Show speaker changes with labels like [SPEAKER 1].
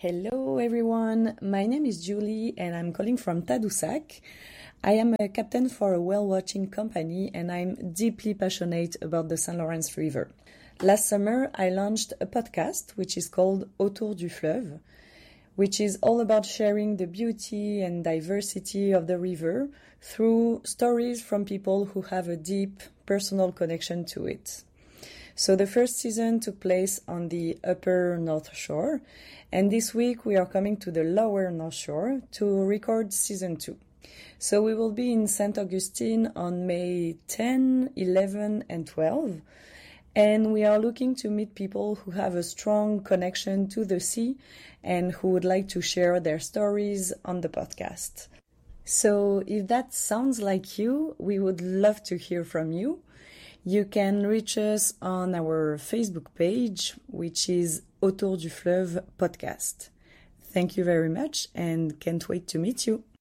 [SPEAKER 1] Hello everyone, my name is Julie and I'm calling from Tadoussac. I am a captain for a whale-watching company and I'm deeply passionate about the St. Lawrence River. Last summer I launched a podcast which is called Autour du Fleuve, which is all about sharing the beauty and diversity of the river through stories from people who have a deep personal connection to it. So the first season took place on the upper North Shore, and this week we are coming to the lower North Shore to record season 2. So we will be in St. Augustine on May 10, 11 and 12, and we are looking to meet people who have a strong connection to the sea and who would like to share their stories on the podcast. So if that sounds like you, we would love to hear from you. You can reach us on our Facebook page, which is Autour du Fleuve Podcast. Thank you very much and can't wait to meet you.